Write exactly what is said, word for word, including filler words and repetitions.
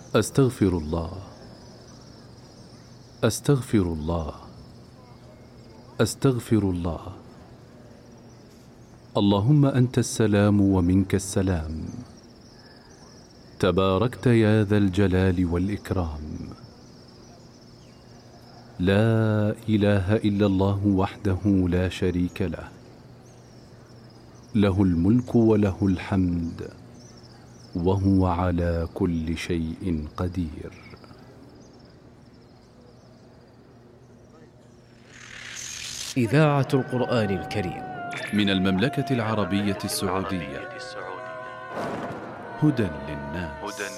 أستغفر الله، أستغفر الله، أستغفر الله. اللهم أنت السلام ومنك السلام، تباركت يا ذا الجلال والإكرام. لا إله إلا الله وحده لا شريك له، له الملك وله الحمد وهو على كل شيء قدير. إذاعة القرآن الكريم من المملكة العربية السعودية، هدى للناس.